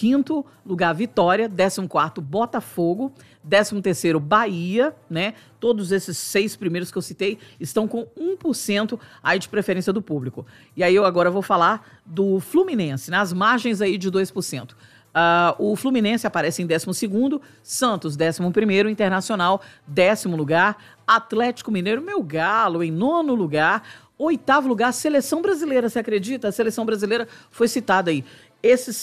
15º lugar, Vitória. 14º, Botafogo. 13º, Bahia, né? Todos esses 6 primeiros que eu citei estão com 1% aí de preferência do público. E aí eu agora vou falar do Fluminense, nas margens aí de 2%. O Fluminense aparece em 12º, Santos 11º, Internacional 10º lugar, Atlético Mineiro, meu galo, em 9º lugar, 8º lugar, Seleção Brasileira, você acredita? A Seleção Brasileira foi citada aí. Esses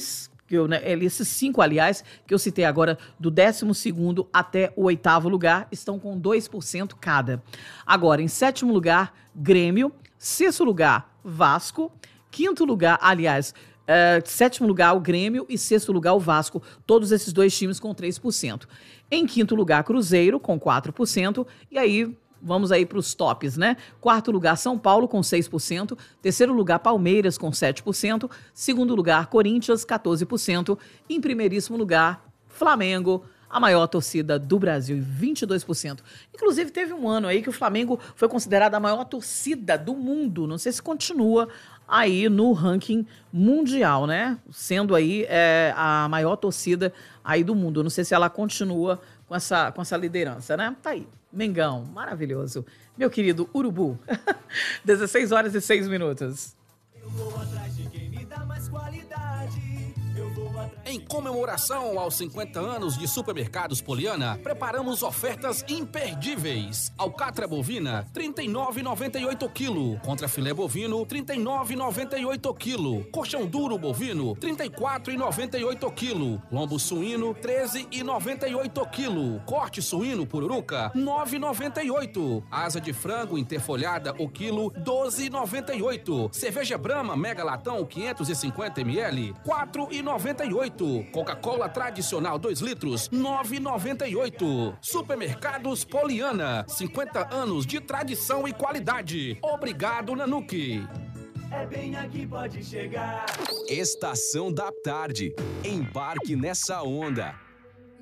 5, aliás, que eu citei agora, do 12º até o 8º lugar, estão com 2% cada. Agora, em 7º lugar, Grêmio, 6º lugar, Vasco, 5º lugar, aliás... 7º lugar o Grêmio e 6º lugar o Vasco, todos esses 2 times com 3%. Em 5º lugar Cruzeiro com 4%, e aí vamos aí para os tops, né? 4º lugar São Paulo com 6%, 3º lugar Palmeiras com 7%, 2º lugar Corinthians 14%, em primeiríssimo lugar Flamengo, a maior torcida do Brasil, 22%. Inclusive, teve um ano aí que o Flamengo foi considerado a maior torcida do mundo. Não sei se continua aí no ranking mundial, né? Sendo aí a maior torcida aí do mundo. Não sei se ela continua com essa liderança, né? Tá aí. Mengão, maravilhoso. Meu querido Urubu. 16h06. Eu vou atrás de quem me dá mais qualidade. Em comemoração aos 50 anos de Supermercados Poliana, preparamos ofertas imperdíveis. Alcatra bovina, R$ 39,98 kg. Contra filé bovino, R$ 39,98 kg. Colchão duro bovino, R$ 34,98 kg. Lombo suíno, R$ 13,98 kg. Corte suíno pururuca, R$ 9,98. Asa de frango interfolhada o quilo, R$ 12,98. Cerveja Brahma Mega Latão 550 ml, R$ 4,98. Coca-Cola tradicional 2 litros, R$ 9,98. Supermercados Poliana, 50 anos de tradição e qualidade. Obrigado, Nanuque. É bem aqui, pode chegar. Estação da Tarde. Embarque nessa onda.